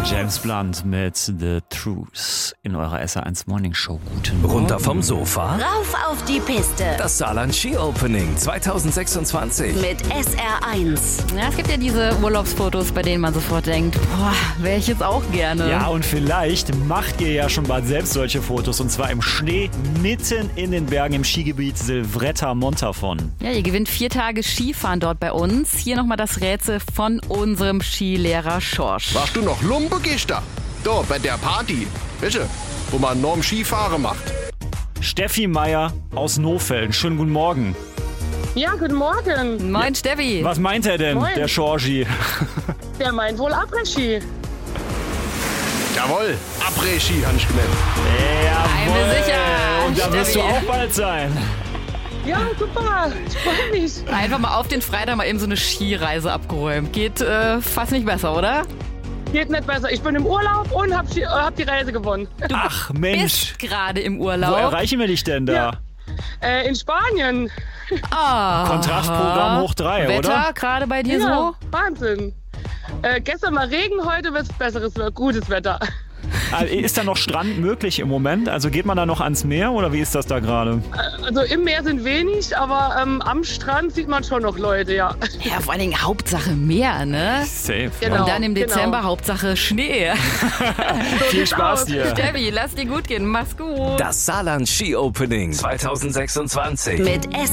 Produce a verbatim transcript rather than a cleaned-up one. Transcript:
James Blunt mit The Truth in eurer S R eins Morning Show. Guten Morgen. Runter vom Sofa. Rauf auf die Piste. Das Saarland Ski Opening zwanzig sechsundzwanzig. Mit S R eins. Ja, es gibt ja diese Urlaubsfotos, bei denen man sofort denkt, boah, wäre ich jetzt auch gerne. Ja, und vielleicht macht ihr ja schon bald selbst solche Fotos, und zwar im Schnee, mitten in den Bergen im Skigebiet Silvretta Montafon. Ja, ihr gewinnt vier Tage Skifahren dort bei uns. Hier nochmal das Rätsel von unserem Skilehrer Schorsch. Warst du noch Lumpe gestern? Da, bei der Party. Weißt du, wo man norm Skifahren macht. Steffi Meier aus Nofelden. Schönen guten Morgen. Ja, guten Morgen. Moin, Steffi. Was meint er denn, Moin. der Schorschi? Der meint wohl Après-Ski. Jawohl, Après-Ski, habe ich gemeint. Einmal sicher. Und da wirst du Steffi. auch bald sein. Ja, super. Ich freue mich. Einfach mal auf den Freitag mal eben so eine Skireise abgeräumt. Geht äh, fast nicht besser, oder? Geht nicht besser. Ich bin im Urlaub und hab, Ski- äh, hab die Reise gewonnen. Ach Mensch, Bist gerade im wo Urlaub. erreichen wir dich denn da? Ja. Äh, in Spanien. Ah. Kontrastprogramm hoch drei, Wetter oder? gerade bei dir Ja, so? Wahnsinn. Äh, gestern mal Regen, heute wird's besseres, gutes Wetter. Also, ist da noch Strand möglich im Moment? Also geht man da noch ans Meer oder wie ist das da gerade? Also im Meer sind wenig, aber ähm, am Strand sieht man schon noch Leute, ja. Ja, vor allen Dingen Hauptsache Meer, ne? Safe. Genau. Und dann im Dezember genau. Hauptsache Schnee. Viel Spaß aus. dir. Steffi, lass dir gut gehen. Mach's gut. Das Saarland Ski Opening zwanzig sechsundzwanzig. Mit S